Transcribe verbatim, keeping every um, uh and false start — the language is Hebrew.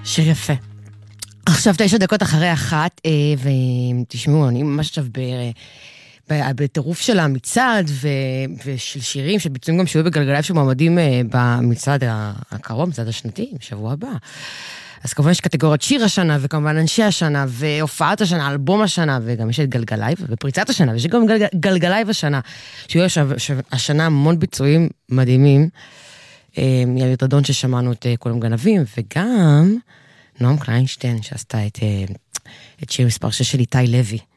שיר יפה. עכשיו תשע דקות אחרי אחת, ותשמעו, אני ממש עכשיו בטירוף של המצעד, ושל שירים, של ביצועים גם שהיו בגלגלייב שמועמדים במצעד הקרוב, מצעד השנתי, בשבוע הבא. אז כמובן יש קטגוריית שיר השנה, וכמובן אנשי השנה, והופעת השנה, אלבום השנה, וגם יש את גלגלייב, ופריצת השנה, ויש גם גלגלייב השנה, שיהיו השנה המון ביצועים מדהימים, יאיר דדון ששמענו את כולם גנבים, וגם נועם קליינשטיין שעשתה את, את שיר מספר שש של איתי לוי.